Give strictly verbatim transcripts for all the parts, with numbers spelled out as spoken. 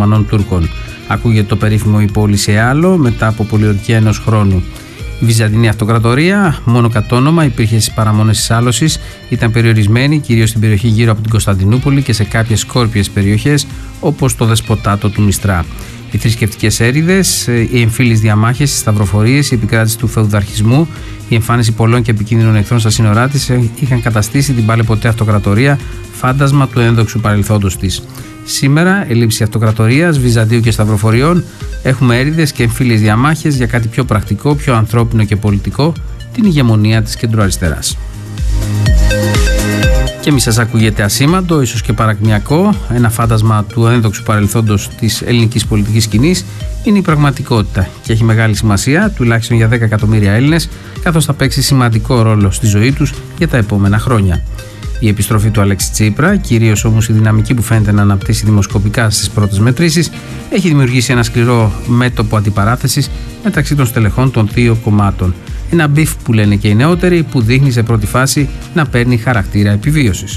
Οθωμανών Τούρκων. Ακούγεται το περίφημο η πόλη σε άλλο μετά από πολιορκία ενός χρόνου. Η Βυζαντινή Αυτοκρατορία, μόνο κατ' όνομα, υπήρχε στις παραμονές της άλωσης, ήταν περιορισμένη κυρίως στην περιοχή γύρω από την Κωνσταντινούπολη και σε κάποιες σκόρπιες περιοχές όπως το Δεσποτάτο του Μιστρά. Οι θρησκευτικές έρηδες, οι εμφύλιες διαμάχες, οι σταυροφορίες, η επικράτηση του φεουδαρχισμού, η εμφάνιση πολλών και επικίνδυνων εχθρών στα σύνορά της είχαν καταστήσει την πάλι ποτέ αυτοκρατορία φάντασμα του ένδοξου παρελθόντος της. Σήμερα, ελλείψη αυτοκρατορίας, Βυζαντίου και σταυροφοριών, έχουμε έρηδες και εμφύλιες διαμάχες για κάτι πιο πρακτικό, πιο ανθρώπινο και πολιτικό, την ηγεμονία της κεντροαριστεράς. Και μη σας ακούγεται ασήμαντο, ίσως και παρακμιακό, ένα φάντασμα του ένδοξου παρελθόντος της ελληνικής πολιτικής σκηνής είναι η πραγματικότητα και έχει μεγάλη σημασία, τουλάχιστον για δέκα εκατομμύρια Έλληνες, καθώς θα παίξει σημαντικό ρόλο στη ζωή τους για τα επόμενα χρόνια. Η επιστροφή του Αλέξη Τσίπρα, κυρίως όμως η δυναμική που φαίνεται να αναπτύσσει δημοσκοπικά στις πρώτες μετρήσεις, έχει δημιουργήσει ένα σκληρό μέτωπο αντιπαράθεσης μεταξύ των στελεχών των δύο κομμάτων. Ένα μπιφ που λένε και οι νεότεροι, που δείχνει σε πρώτη φάση να παίρνει χαρακτήρα επιβίωσης.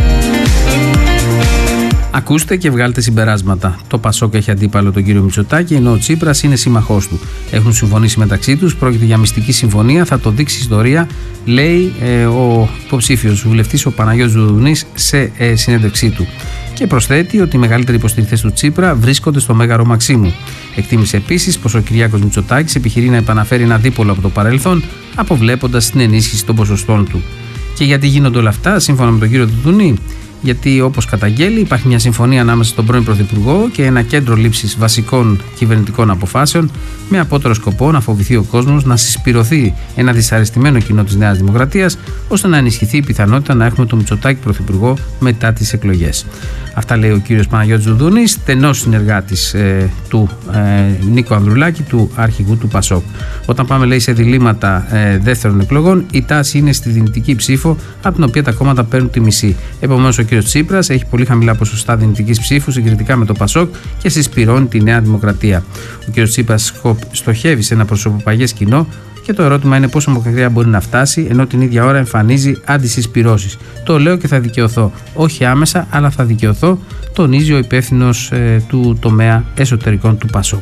Ακούστε και βγάλτε συμπεράσματα. Το Πασόκ έχει αντίπαλο τον κύριο Μητσοτάκη, ενώ ο Τσίπρας είναι σύμμαχός του. Έχουν συμφωνήσει μεταξύ τους, πρόκειται για μυστική συμφωνία, θα το δείξει η ιστορία, λέει ε, ο υποψήφιος βουλευτής ο Παναγιώτης Δουδουνής σε ε, συνέντευξή του. Και προσθέτει ότι οι μεγαλύτεροι υποστηρικτές του Τσίπρα βρίσκονται στο Μέγαρο Μαξίμου. Εκτίμησε επίσης πως ο Κυριάκος Μητσοτάκης επιχειρεί να επαναφέρει ένα δίπολο από το παρελθόν, αποβλέποντας την ενίσχυση των ποσοστών του. Και γιατί γίνονται όλα αυτά, σύμφωνα με τον κύριο Δουδουνή? Γιατί, όπως καταγγέλει, υπάρχει μια συμφωνία ανάμεσα στον πρώην Πρωθυπουργό και ένα κέντρο λήψης βασικών κυβερνητικών αποφάσεων, με απότερο σκοπό να φοβηθεί ο κόσμος, να συσπηρωθεί ένα δυσαρεστημένο κοινό της Νέας Δημοκρατίας, ώστε να ενισχυθεί η πιθανότητα να έχουμε τον Μητσοτάκη Πρωθυπουργό μετά τις εκλογές. Αυτά λέει ο κύριος Παναγιώτης Δουδουνής, στενός συνεργάτης ε, του ε, Νίκο Ανδρουλάκη, του αρχηγού του Πασόκ. Όταν πάμε, λέει, σε διλήμματα ε, δεύτερων εκλογών, η τάση είναι στη δυνητική ψήφο, από την οποία τα κόμματα παίρνουν τη μισή. Επομένως, ο κύριος Τσίπρας έχει πολύ χαμηλά ποσοστά δυνητικής ψήφου συγκριτικά με το Πασόκ και συσπηρώνει τη Νέα Δημοκρατία. Ο κύριος Τσίπρας στοχεύει σε ένα προσωποπαγές κοινό και το ερώτημα είναι πόσο μακριά μπορεί να φτάσει, ενώ την ίδια ώρα εμφανίζει αντισυσπυρώσεις. Το λέω και θα δικαιωθώ. Όχι άμεσα, αλλά θα δικαιωθώ, τονίζει ο υπεύθυνος ε, του τομέα εσωτερικών του Πασόκ.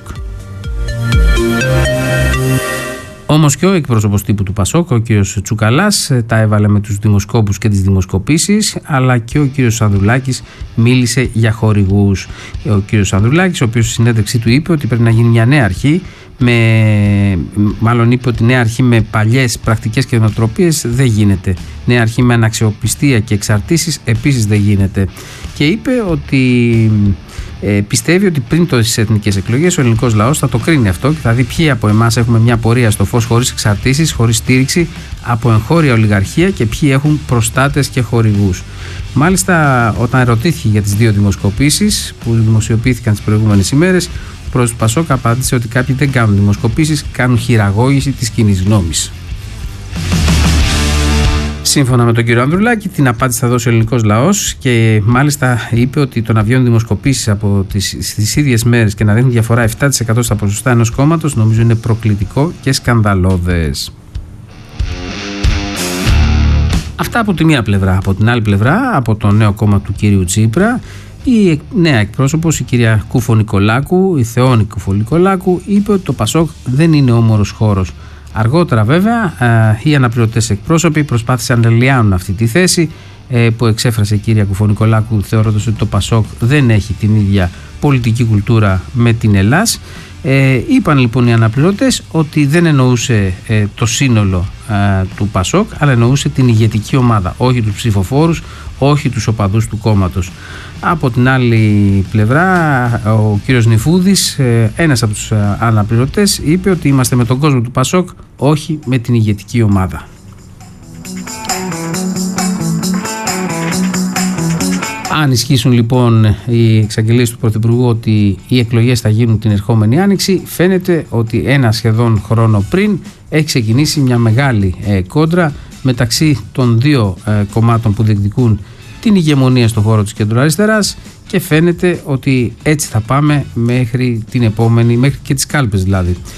Όμως και ο εκπρόσωπος τύπου του Πασόκ, ο κύριος Τσουκαλάς, τα έβαλε με τους δημοσκόπους και τις δημοσκοπήσεις, αλλά και ο κύριος Ανδρουλάκης μίλησε για χορηγούς. Ο κύριος Ανδρουλάκης, ο οποίος στη συνέντευξή του είπε ότι πρέπει να γίνει μια νέα αρχή, με, μάλλον είπε ότι νέα αρχή με παλιές πρακτικές και νοοτροπίες δεν γίνεται. Νέα αρχή με αναξιοπιστία και εξαρτήσεις επίσης δεν γίνεται. Και είπε ότι Ε, πιστεύει ότι πριν τις εθνικές εκλογές ο ελληνικός λαός θα το κρίνει αυτό και θα δει ποιοι από εμάς έχουμε μια πορεία στο φως χωρίς εξαρτήσεις, χωρίς στήριξη από εγχώρια ολιγαρχία και ποιοι έχουν προστάτες και χορηγούς. Μάλιστα, όταν ερωτήθηκε για τις δύο δημοσκοπήσεις που δημοσιοποιήθηκαν τις προηγούμενες ημέρες, ο πρόεδρος του Πασόκ απάντησε ότι κάποιοι δεν κάνουν δημοσκοπήσεις, κάνουν χειραγώγηση της κοινής γνώμης. Σύμφωνα με τον κύριο Ανδρουλάκη, την απάντηση θα δώσει ο ελληνικός λαός και μάλιστα είπε ότι το να βγαίνουν δημοσκοπήσεις από τις, στις ίδιες μέρες και να δίνουν διαφορά επτά τοις εκατό στα ποσοστά ενός κόμματος νομίζω είναι προκλητικό και σκανδαλώδες. Αυτά από τη μία πλευρά. Από την άλλη πλευρά, από το νέο κόμμα του κύριου Τσίπρα, η νέα εκπρόσωπος, η κυρία Κούφο-Νικολάκου, η Θεόνη Κούφο-Νικολάκου, είπε ότι το Πασόκ δεν είναι όμορος χώρος. Αργότερα, βέβαια, οι αναπληρωτές εκπρόσωποι προσπάθησαν να λιάνουν αυτή τη θέση που εξέφρασε η κυρία Κούφο-Νικολάκου, θεωρώντας ότι το Πασόκ δεν έχει την ίδια πολιτική κουλτούρα με την Ελλάς. Ε, είπαν λοιπόν οι αναπληρωτές ότι δεν εννοούσε ε, το σύνολο ε, του Πασόκ, αλλά εννοούσε την ηγετική ομάδα, όχι τους ψηφοφόρους, όχι τους οπαδούς του κόμματος. Από την άλλη πλευρά, ο κύριος Νιφούδης, ε, ένας από τους ε, αναπληρωτές, είπε ότι είμαστε με τον κόσμο του Πασόκ, όχι με την ηγετική ομάδα. Αν ισχύσουν λοιπόν οι εξαγγελίες του Πρωθυπουργού ότι οι εκλογές θα γίνουν την ερχόμενη Άνοιξη, φαίνεται ότι ένα σχεδόν χρόνο πριν έχει ξεκινήσει μια μεγάλη ε, κόντρα μεταξύ των δύο ε, κομμάτων που διεκδικούν την ηγεμονία στον χώρο της κεντροαριστεράς και φαίνεται ότι έτσι θα πάμε μέχρι την επόμενη, μέχρι και τις κάλπες δηλαδή.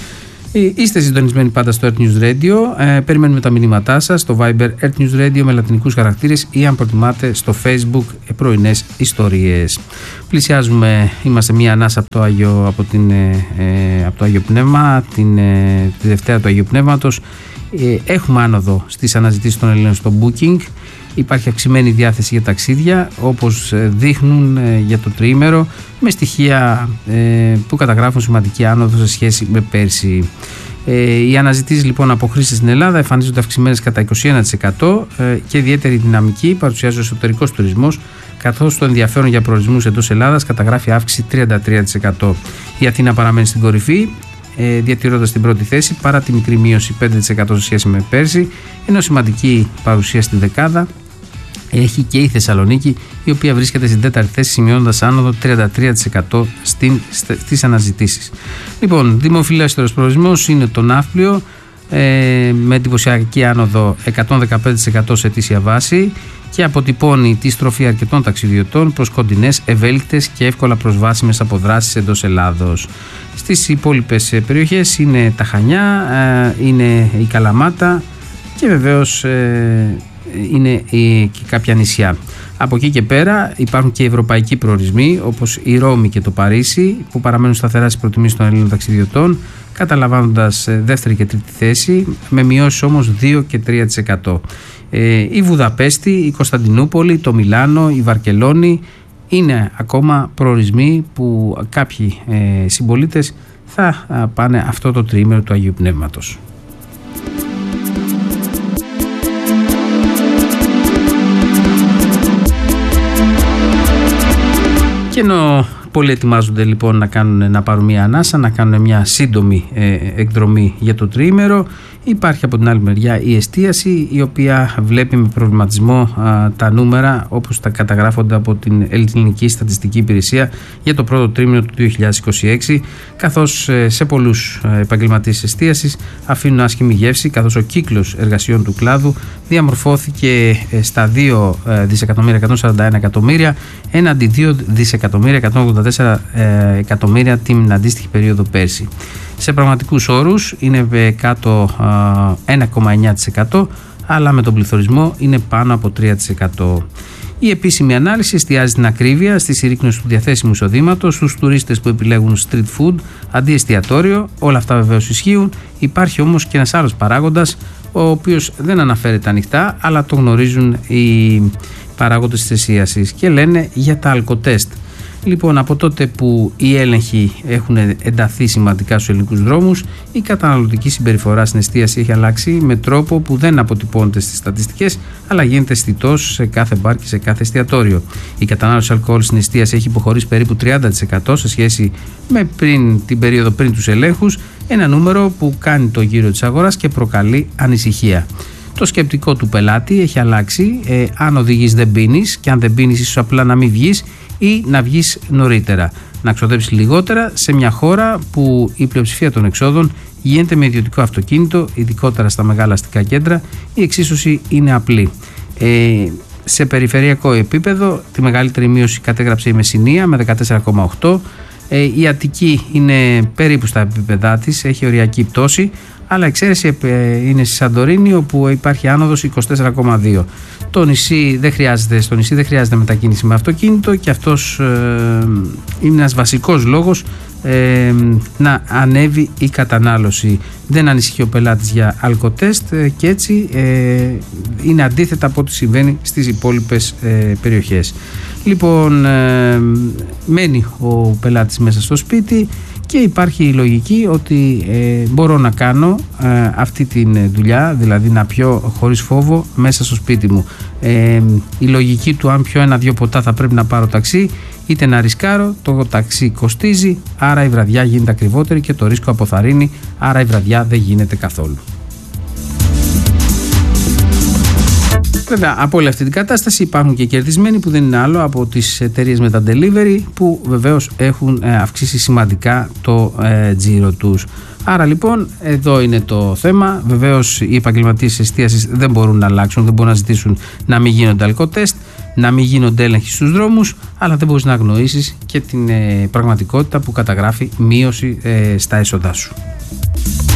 Είστε συντονισμένοι πάντα στο Earth News Radio. Ε, περιμένουμε τα μηνύματά σας στο Viber Earth News Radio με λατινικούς χαρακτήρες ή αν προτιμάτε στο Facebook ε, πρωινές ιστορίες. Πλησιάζουμε, είμαστε μία ανάσα από το Άγιο, από την, ε, ε, από το Άγιο Πνεύμα, την, ε, τη Δευτέρα του Αγίου Πνεύματος. Ε, έχουμε άνοδο στις αναζητήσεις των Ελλήνων στο Booking. Υπάρχει αυξημένη διάθεση για ταξίδια, όπως δείχνουν ε, για το τριήμερο, με στοιχεία ε, που καταγράφουν σημαντική άνοδο σε σχέση με πέρσι. Ε, οι αναζητήσεις λοιπόν από χρήστες στην Ελλάδα εμφανίζονται αυξημένες κατά είκοσι ένα τοις εκατό ε, και ιδιαίτερη δυναμική παρουσιάζει ο εσωτερικός τουρισμός, καθώς το ενδιαφέρον για προορισμούς εντός Ελλάδας καταγράφει αύξηση τριάντα τρία τοις εκατό. Η Αθήνα παραμένει στην κορυφή, ε, διατηρώντας την πρώτη θέση παρά τη μικρή μείωση πέντε τοις εκατό σε σχέση με πέρσι, ενώ σημαντική παρουσία στη δεκάδα έχει και η Θεσσαλονίκη, η οποία βρίσκεται στην τέταρτη θέση, σημειώνοντας άνοδο τριάντα τρία τοις εκατό στις αναζητήσεις. Λοιπόν, δημοφιλέστερος προορισμός είναι το Ναύπλιο, ε, με εντυπωσιακή άνοδο εκατόν δεκαπέντε τοις εκατό σε ετήσια βάση και αποτυπώνει τη στροφή αρκετών ταξιδιωτών προς κοντινές, ευέλικτες και εύκολα προσβάσιμες αποδράσεις εντός Ελλάδος. Στις υπόλοιπες περιοχές είναι τα Χανιά, ε, είναι η Καλαμάτα και βεβαίως ε, είναι και κάποια νησιά. Από εκεί και πέρα υπάρχουν και ευρωπαϊκοί προορισμοί όπως η Ρώμη και το Παρίσι, που παραμένουν σταθερά στις προτιμήσεις των Ελλήνων ταξιδιωτών, καταλαμβάνοντας δεύτερη και τρίτη θέση, με μειώσεις όμως δύο και τρία τοις εκατό. Ε, η Βουδαπέστη, η Κωνσταντινούπολη, το Μιλάνο, η Βαρκελόνη είναι ακόμα προορισμοί που κάποιοι ε, συμπολίτες θα πάνε αυτό το τριήμερο του Αγίου Πνεύματος. Και ενώ πολλοί ετοιμάζονται λοιπόν να, κάνουν, να πάρουν μια ανάσα, να κάνουν μια σύντομη ε, εκδρομή για το τριήμερο, υπάρχει από την άλλη μεριά η εστίαση, η οποία βλέπει με προβληματισμό α, τα νούμερα όπως τα καταγράφονται από την Ελληνική Στατιστική Υπηρεσία για το πρώτο τρίμηνο του δύο χιλιάδες είκοσι έξι, καθώς ε, σε πολλούς ε, επαγγελματίες εστίασης αφήνουν άσχημη γεύση, καθώς ο κύκλος εργασιών του κλάδου διαμορφώθηκε ε, στα δύο δισεκατομμύρια εκατόν σαράντα ένα εκατομμύρια έναντι δύο δισεκατομμύρια εκατόν ογδόντα τέσσερα ε, εκατομμύρια την αντίστοιχη περίοδο πέρσι. Σε πραγματικούς όρους είναι κάτω ένα κόμμα εννιά τοις εκατό, αλλά με τον πληθωρισμό είναι πάνω από τρία τοις εκατό. Η επίσημη ανάλυση εστιάζει την ακρίβεια στη συρρίκνωση του διαθέσιμου εισοδήματος, στους τουρίστες που επιλέγουν street food αντί εστιατόριο. Όλα αυτά βεβαίως ισχύουν. Υπάρχει όμως και ένας άλλος παράγοντας, ο οποίος δεν αναφέρεται ανοιχτά, αλλά το γνωρίζουν οι παράγοντες της εστίασης και λένε για τα αλκοτέστ. Λοιπόν, από τότε που οι έλεγχοι έχουν ενταθεί σημαντικά στους ελληνικούς δρόμους, η καταναλωτική συμπεριφορά στην εστίαση έχει αλλάξει με τρόπο που δεν αποτυπώνεται στις στατιστικές, αλλά γίνεται αισθητός σε κάθε μπαρ και σε κάθε εστιατόριο. Η κατανάλωση αλκοόλ στην εστίαση έχει υποχωρήσει περίπου τριάντα τοις εκατό σε σχέση με πριν, την περίοδο πριν τους ελέγχους, ένα νούμερο που κάνει το γύρο της αγοράς και προκαλεί ανησυχία. Το σκεπτικό του πελάτη έχει αλλάξει. Ε, αν οδηγείς δεν πίνεις, και αν δεν πίνεις ίσως απλά να μην βγεις ή να βγεις νωρίτερα. Να ξοδέψεις λιγότερα σε μια χώρα που η πλειοψηφία των εξόδων γίνεται με ιδιωτικό αυτοκίνητο, ειδικότερα στα μεγάλα αστικά κέντρα. Η εξίσωση είναι απλή. Ε, σε περιφερειακό επίπεδο τη μεγαλύτερη μείωση κατέγραψε η Μεσσηνία με δεκατέσσερα κόμμα οκτώ. Ε, η Αττική είναι περίπου στα επίπεδά της, έχει οριακή πτώση, αλλά εξαίρεση είναι στη Σαντορίνη, όπου υπάρχει άνοδος είκοσι τέσσερα κόμμα δύο. Το νησί δεν χρειάζεται, στο νησί δεν χρειάζεται μετακίνηση με αυτοκίνητο και αυτός ε, είναι ένας βασικός λόγος ε, να ανέβει η κατανάλωση. Δεν ανησυχεί ο πελάτης για αλκοτέστ ε, και έτσι ε, είναι αντίθετα από ό,τι συμβαίνει στις υπόλοιπες ε, περιοχές. Λοιπόν, ε, μένει ο πελάτης μέσα στο σπίτι και υπάρχει η λογική ότι ε, μπορώ να κάνω ε, αυτή τη δουλειά, δηλαδή να πιω χωρίς φόβο μέσα στο σπίτι μου. Ε, η λογική του αν πιω ένα-δυο ποτά θα πρέπει να πάρω ταξί, είτε να ρισκάρω, το ταξί κοστίζει, άρα η βραδιά γίνεται ακριβότερη και το ρίσκο αποθαρρύνει, άρα η βραδιά δεν γίνεται καθόλου. Βέβαια, από όλη αυτή την κατάσταση υπάρχουν και κερδισμένοι που δεν είναι άλλο από τις εταιρείες με τα delivery, που βεβαίως έχουν αυξήσει σημαντικά το ε, τζίρο τους. Άρα λοιπόν εδώ είναι το θέμα. Βεβαίως οι επαγγελματίες εστίασης δεν μπορούν να αλλάξουν, δεν μπορούν να ζητήσουν να μην γίνονται αλκοτέστ, να μην γίνονται έλεγχοι στους δρόμους, αλλά δεν μπορείς να αγνοήσεις και την ε, πραγματικότητα που καταγράφει μείωση ε, στα έσοδά σου.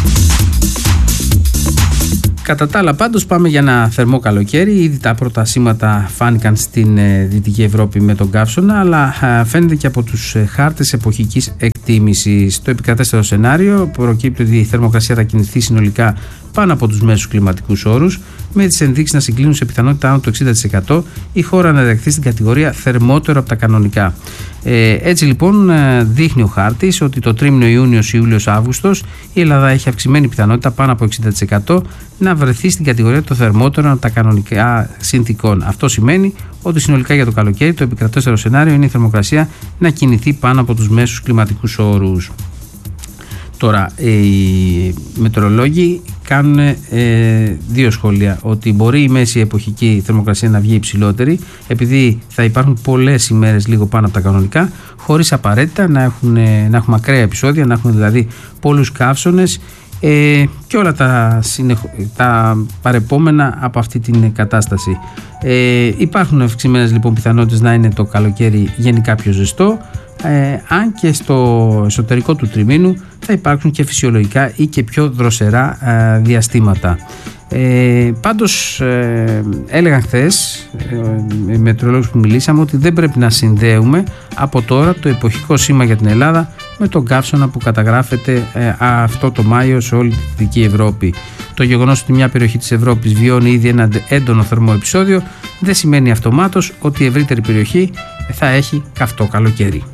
Κατά τα άλλα, πάντως, πάμε για ένα θερμό καλοκαίρι. Ήδη τα πρώτα σήματα φάνηκαν στην ε, Δυτική Ευρώπη με τον καύσωνα, αλλά ε, φαίνεται και από τους ε, χάρτες εποχικής εκτίμησης. Στο επικρατέστερο σενάριο προκύπτει ότι η θερμοκρασία θα κινηθεί συνολικά πάνω από τους μέσους κλιματικούς όρους, με τις ενδείξεις να συγκλίνουν σε πιθανότητα άνω του εξήντα τοις εκατό, η χώρα να διαχθεί στην κατηγορία θερμότερο από τα κανονικά. Ε, έτσι λοιπόν δείχνει ο χάρτης ότι το τρίμηνο Ιούνιος, Ιούλιος, Αύγουστος η Ελλάδα έχει αυξημένη πιθανότητα πάνω από εξήντα τοις εκατό να βρεθεί στην κατηγορία των θερμότερων από τα κανονικά συνθηκών. Αυτό σημαίνει ότι συνολικά για το καλοκαίρι το επικρατέστερο σενάριο είναι η θερμοκρασία να κινηθεί πάνω από τους μέσους κλιματικούς όρους. Τώρα, οι μετεωρολόγοι κάνουν ε, δύο σχόλια. Ότι μπορεί η μέση εποχική θερμοκρασία να βγει υψηλότερη, επειδή θα υπάρχουν πολλές ημέρες λίγο πάνω από τα κανονικά, χωρίς απαραίτητα να, έχουν, να έχουμε ακραία επεισόδια, να έχουμε δηλαδή πολλούς καύσωνες ε, και όλα τα, συνεχ... τα παρεπόμενα από αυτή την κατάσταση. Ε, υπάρχουν αυξημένες λοιπόν πιθανότητες να είναι το καλοκαίρι γενικά πιο ζεστό. Ε, αν και στο εσωτερικό του τριμήνου θα υπάρξουν και φυσιολογικά ή και πιο δροσερά ε, διαστήματα. Ε, πάντως ε, έλεγαν χθες ε, οι μετεωρολόγοι που μιλήσαμε ότι δεν πρέπει να συνδέουμε από τώρα το εποχικό σήμα για την Ελλάδα με τον καύσωνα που καταγράφεται ε, αυτό το Μάιο σε όλη τη Δυτική Ευρώπη. Το γεγονός ότι μια περιοχή της Ευρώπης βιώνει ήδη ένα έντονο θερμό επεισόδιο δεν σημαίνει αυτομάτως ότι η ευρύτερη περιοχή θα έχει καυτό καλοκαίρι.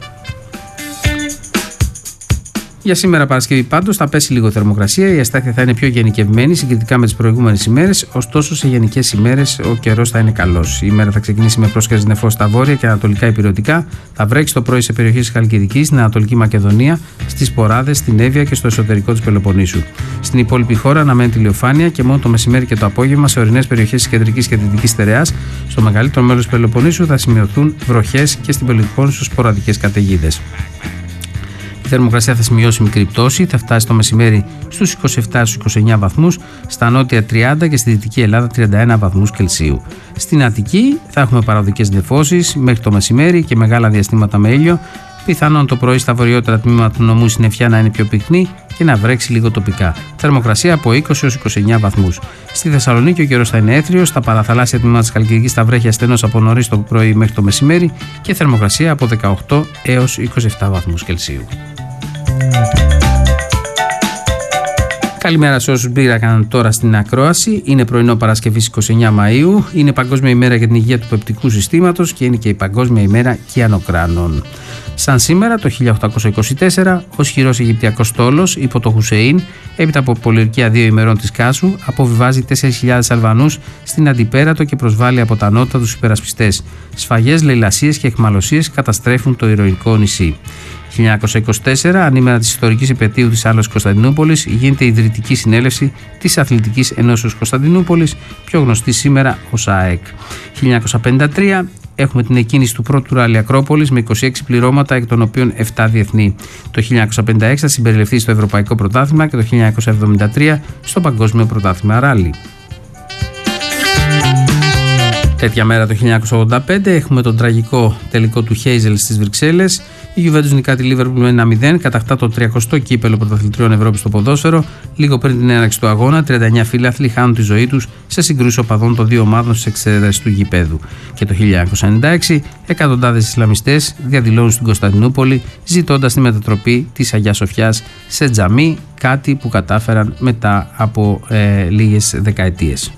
Για σήμερα Παρασκευή πάντως θα πέσει λίγο θερμοκρασία, η αστάθεια θα είναι πιο γενικευμένη συγκριτικά με τις προηγούμενες ημέρες, ωστόσο σε γενικές ημέρες ο καιρός θα είναι καλός. Η ημέρα θα ξεκινήσει με πρόσχερες νεφός στα βόρεια και ανατολικά υπηρετικά, θα βρέξει το πρωί σε περιοχές της Χαλκιδικής, στην Ανατολική Μακεδονία, στις Ποράδες, στην Εύβοια και στο εσωτερικό της Πελοποννήσου. Στην υπόλοιπη χώρα αναμένεται ηλιοφάνεια και μόνο το μεσημέρι και το απόγευμα σε ορεινές περιοχές της Κεντρικής και Δυτικής Στερεάς. Στο μεγαλύτερο μέρος της Πελοποννήσου θα σημειωθούν βροχές και στην Πελοπόννησο σποραδικές καταιγίδες. Η θερμοκρασία θα σημειώσει μικρή πτώση, θα φτάσει το μεσημέρι στους είκοσι επτά στους είκοσι εννέα βαθμούς, στα νότια τριάντα και στη Δυτική Ελλάδα τριάντα ένα βαθμούς Κελσίου. Στην Αττική θα έχουμε παραδικές νεφώσεις μέχρι το μεσημέρι και μεγάλα διαστήματα με ήλιο. Πιθανόν το πρωί στα βορειότερα τμήματα του νομού η συννεφιά να είναι πιο πυκνή και να βρέξει λίγο τοπικά. Θερμοκρασία από είκοσι έως είκοσι εννέα βαθμούς. Στη Θεσσαλονίκη ο καιρός θα είναι έθριος, στα παραθαλάσσια τμήματα της Χαλκιδικής θα βρέχει ασθενώς από νωρίς το πρωί μέχρι το μεσημέρι και θερμοκρασία από δεκαοκτώ έως είκοσι επτά βαθμούς Κελσίου. Καλημέρα σε όσους μπήκαν τώρα στην ακρόαση. Είναι πρωινό Παρασκευής είκοσι εννέα Μαΐου. Είναι Παγκόσμια ημέρα για την υγεία του πεπτικού συστήματος και είναι και η Παγκόσμια ημέρα κυανοκράνων. Σαν σήμερα το χίλια οκτακόσια είκοσι τέσσερα, ο ισχυρός Αιγυπτιακός στόλος υπό το Χουσέιν, έπειτα από πολιορκία δύο ημερών της Κάσου, αποβιβάζει τέσσερις χιλιάδες Αλβανούς στην Αντιπέρατο και προσβάλλει από τα νότα τους υπερασπιστές. Σφαγές, λαιλασίες και αιχμαλωσίες καταστρέφουν το ηρωικό νησί. χίλια εννιακόσια είκοσι τέσσερα, ανήμερα της ιστορικής επετείου της Άλωσης Κωνσταντινούπολης, γίνεται η ιδρυτική συνέλευση της Αθλητικής Ενώσεως Κωνσταντινούπολης, πιο γνωστή σήμερα ως ΑΕΚ. χίλια εννιακόσια πενήντα τρία, έχουμε την εκκίνηση του πρώτου ράλι Ακρόπολης με είκοσι έξι πληρώματα, εκ των οποίων επτά διεθνή. Το χίλια εννιακόσια πενήντα έξι θα συμπεριληφθεί στο Ευρωπαϊκό Πρωτάθλημα και το χίλια εννιακόσια εβδομήντα τρία στο Παγκόσμιο Πρωτάθλημα Ράλι. Τέτοια μέρα το χίλια εννιακόσια ογδόντα πέντε έχουμε τον τραγικό τελικό του Χέιζελ στις Βρυξέλλες. Η Γιουβέντους νικά τη Λίβερπουλ με ένα μηδέν, κατακτά το τριακοστό κύπελο πρωταθλητριών Ευρώπης στο ποδόσφαιρο. Λίγο πριν την έναρξη του αγώνα, τριάντα εννέα φίλαθλοι χάνουν τη ζωή τους σε συγκρούσεις οπαδών των δύο ομάδων στις εξέδρες του γηπέδου. Και το χίλια εννιακόσια ενενήντα έξι, εκατοντάδες Ισλαμιστές διαδηλώνουν στην Κωνσταντινούπολη ζητώντας τη μετατροπή της Αγιάς Σοφιάς σε τζαμί, κάτι που κατάφεραν μετά από ε, λίγες δεκαετίες.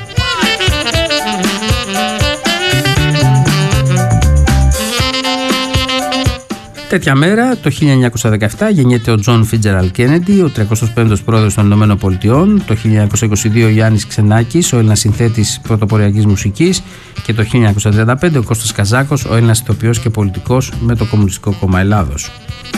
Τέτοια μέρα, το χίλια εννιακόσια δεκαεπτά, γεννιέται ο Τζον Φίτζεραλντ Κέννεντι, ο τριακοστός πέμπτος πρόεδρος των Ηνωμένων Πολιτειών. Το χίλια εννιακόσια είκοσι δύο, ο Γιάννης Ξενάκης, ο Έλληνας συνθέτης πρωτοποριακής μουσικής. Και το χίλια εννιακόσια τριάντα πέντε, ο Κώστας Καζάκος, ο Έλληνας ηθοποιός και πολιτικός με το Κομμουνιστικό Κόμμα Ελλάδος.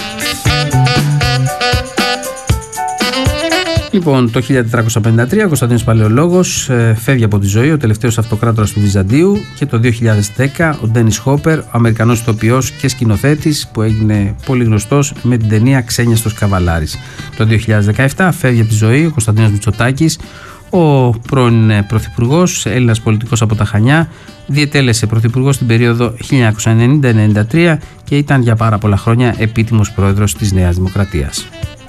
Λοιπόν, το χίλια τετρακόσια πενήντα τρία ο Κωνσταντίνος Παλαιολόγος ε, φεύγει από τη ζωή, ο τελευταίος αυτοκράτορας του Βυζαντίου, και το δύο χιλιάδες δέκα ο Ντένις Χόπερ, ο Αμερικανός ηθοποιός και σκηνοθέτης που έγινε πολύ γνωστός με την ταινία Ξένιαστος Καβαλάρης. Το δύο χιλιάδες δεκαεπτά φεύγει από τη ζωή ο Κωνσταντίνος Μητσοτάκης, ο πρώην πρωθυπουργός, Έλληνας πολιτικός από τα Χανιά, διετέλεσε πρωθυπουργός στην περίοδο χίλια εννιακόσια ενενήντα με ενενήντα τρία και ήταν για πάρα πολλά χρόνια επίτιμος πρόεδρος της Νέας Δημοκρατίας.